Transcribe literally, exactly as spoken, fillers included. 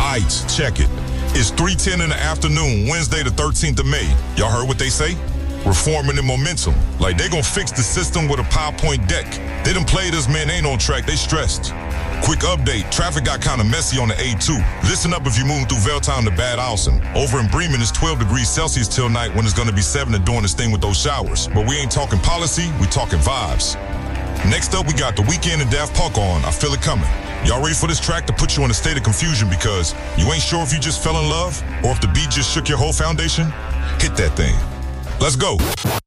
Aight, check it. It's three ten in the afternoon, Wednesday the thirteenth of May. Y'all heard what they say? Reforming and momentum. Like they gonna fix the system with a PowerPoint deck. They done played us, man, ain't on track, they stressed. Quick update, traffic got kinda messy on the A two. Listen up if you're moving through Veldtown to Bad Alsen. Over in Bremen, it's twelve degrees Celsius till night when it's gonna be seven and doing this thing with those showers. But we ain't talking policy, we talking vibes. Next up, we got The Weeknd and Daft Punk on I Feel It Coming. Y'all ready for this track to put you in a state of confusion because you ain't sure if you just fell in love or if the beat just shook your whole foundation? Hit that thing. Let's go.